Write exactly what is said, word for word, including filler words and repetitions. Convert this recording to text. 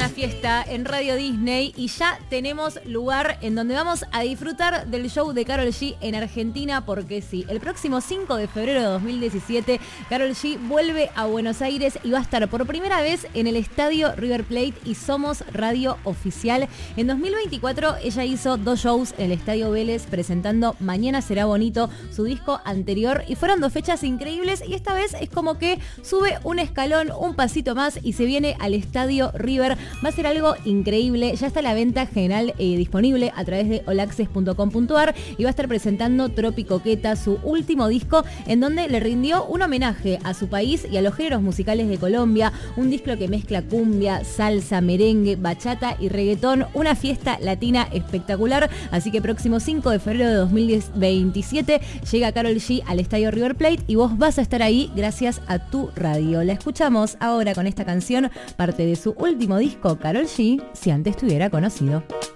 una fiesta en Radio Disney y ya tenemos lugar en donde vamos a disfrutar del show de Karol G en Argentina, porque sí, el próximo cinco de febrero de dos mil diecisiete, Karol G vuelve a Buenos Aires y va a estar por primera vez en el estadio River Plate y somos radio oficial. En dos mil veinticuatro ella hizo dos shows en el estadio Vélez presentando Mañana será bonito, su disco anterior, y fueron dos fechas increíbles y esta vez es como que sube un escalón, un pasito más y se viene al estadio River. Va a ser algo increíble. Ya está la venta general eh, disponible a través de all access punto com punto a r y va a estar presentando Tropicoqueta, su último disco, en donde le rindió un homenaje a su país y a los géneros musicales de Colombia. Un disco que mezcla cumbia, salsa, merengue, bachata y reggaetón. Una fiesta latina espectacular. Así que próximo cinco de febrero de dos mil veintisiete llega Karol G al estadio River Plate y vos vas a estar ahí gracias a tu radio. La escuchamos ahora con esta canción, parte de su último disco, Karol G, Si antes te hubiera conocido.